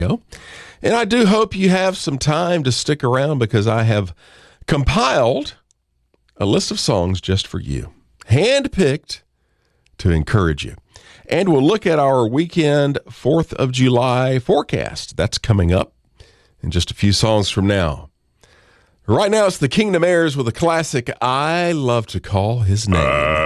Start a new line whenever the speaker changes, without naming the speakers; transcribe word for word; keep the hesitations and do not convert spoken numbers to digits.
go. And I do hope you have some time to stick around because I have compiled a list of songs just for you, handpicked to encourage you. And we'll look at our weekend fourth of July forecast. That's coming up in just a few songs from now. Right now, it's the Kingdom Heirs with a classic, I Love to Call His Name.